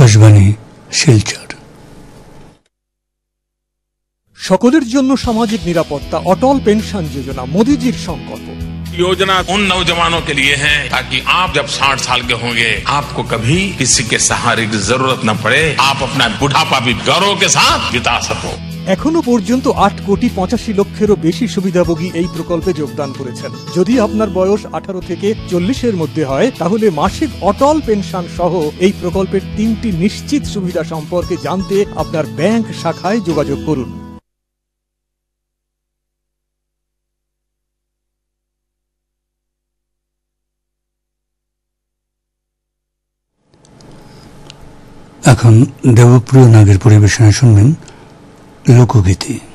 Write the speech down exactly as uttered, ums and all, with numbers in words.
আকাশবাণী শিলচর। সকলের জন্য সামাজিক নিরাপত্তা, অটল পেনশন যোজনা মোদীজির সংকল্প। योजना उन नौजवानों के लिए है ताकि आप जब साठ साल के होंगे आपको कभी किसी के सहारे की जरूरत न पड़े, आप अपना बुढ़ापा भी गौरव के साथ बिता सको। এখনো পর্যন্ত আট কোটি পঁচাশি লক্ষেরও বেশি সুবিধাভোগী এই প্রকল্পে যোগদান করেছেন। যদি আপনার বয়স আঠারো থেকে চল্লিশের মধ্যে হয় তাহলে মাসিক অটল পেনশন সহ এই প্রকল্পের তিনটি নিশ্চিত সুবিধা সম্পর্কে জানতে আপনার ব্যাংক শাখায় যোগাযোগ করুন। এখন দেবপ্রিয় নাগের পরিবেশনা শুনবেন লোকগীতি।